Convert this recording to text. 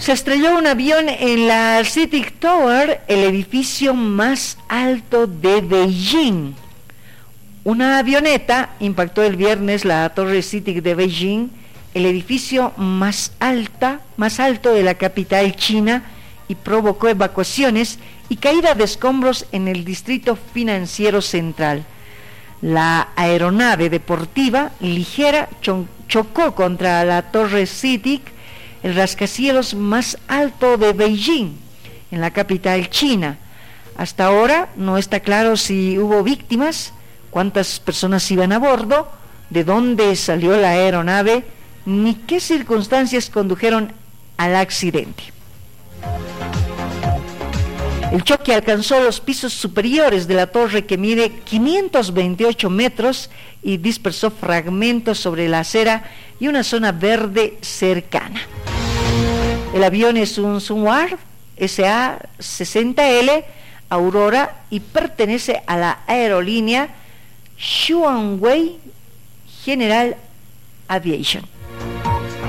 Se estrelló un avión en la CITIC Tower, el edificio más alto de Beijing. Una avioneta impactó el viernes la torre CITIC de Beijing, el edificio más alto de la capital china, y provocó evacuaciones y caída de escombros en el distrito financiero central. La aeronave deportiva ligera chocó contra la torre CITIC, el rascacielos más alto de Beijing, en la capital china. Hasta ahora no está claro si hubo víctimas, cuántas personas iban a bordo, de dónde salió la aeronave, ni qué circunstancias condujeron al accidente. El choque alcanzó los pisos superiores de la torre, que mide 528 metros, y dispersó fragmentos sobre la acera y una zona verde cercana. El avión es un Sunward SA-60L Aurora y pertenece a la aerolínea Shuangwei General Aviation.